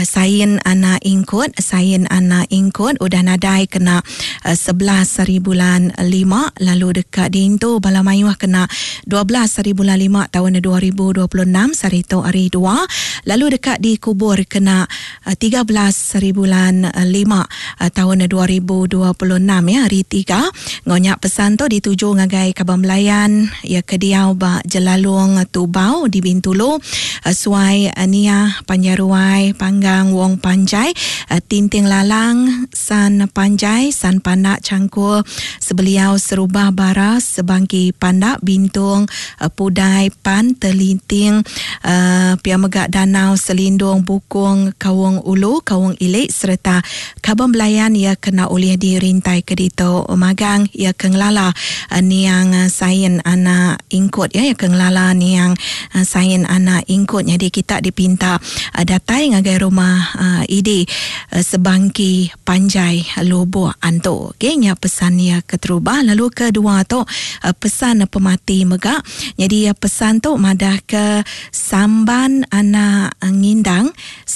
sain anak ingkut udah nadai kena 11 hari bulan 5, lalu dekat Dinto Balamayuh kena 12 hari bulan 5 tahun 2026 sarito hari 2, lalu dekat di Kubur kena 13 hari bulan 5 tahun 2026 ya hari 3. Ngonyak pesan tu dituju ngagai Kabang Melayan ya Kediau ba Jelalung Tubau di Bintulu, Suai Nia Panjaruai Panggang Wong Panjai, Tinting Lalang San Panjai San Pandak Cangkul Sebeliau Serubah Baras Sebangki Pandak Bintung Pudai Pan Telinting Pia Megak Danau Selindung Bukung Kawung Ulu Kawung Ilik serta Kabang Melayan ia kena oleh dirintai kedito magang ia kenglala niang sain anak ingkut ya kenglala niang sain anak ingkut. Jadi kita dipinta datai ngagai rumah ide Sebangki Panjai Lobo Anto. Okay, nya pesan ya keterubah. Lalu kedua tu pesan pemati megak. Jadi pesan tu madah ke Samban anak ngindang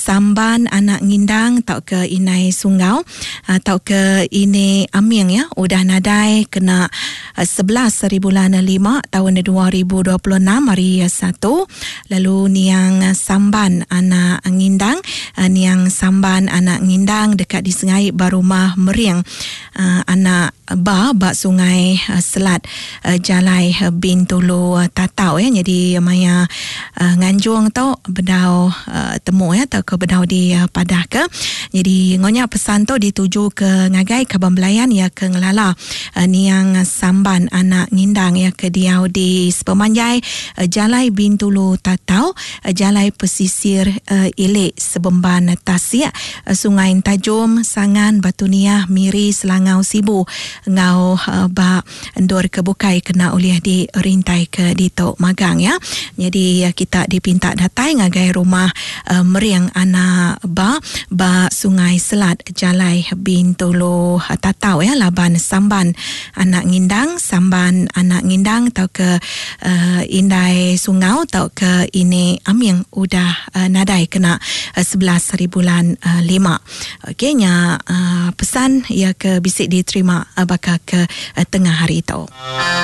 tau ke inai Sunggau tau ke ini Aming ya udah nadai kena 11 hari bulan 5 tahun 2026 hari 1. Lalu niang Samban anak ngindang dekat di Sungai Barumah Meriang anak ba Sungai Selat Jalai Bintulu Tatau ya. Jadi maya nganjung tau bedau temu ya tau ke bedau di Padah ke. Jadi ngonya pesan tu dituju ke ngagai Kabang Melayan ya ke ngelala niang Samban anak ngindang ya ke diau di Sepemanjai Jalai Bintulu Tatau Jalai Pesisir Ilik Sebemban Tasik Sungai Tajum Sangan Batuniah Miri Selangau Sibu ngau ba endor kebukai kena uliah di rintai ke dito magang ya. Jadi kita dipinta datai ngagai rumah Meriang anak ba Sungai Selat Jalai Bintulu Tatau ya laban Samban anak ngindang tau ke Indai Sungau tau ke ini Aming udah nadai kena 11 hari bulan 5. Okey nya pesan ya ke bisik diterima bakal ke tengah hari itu.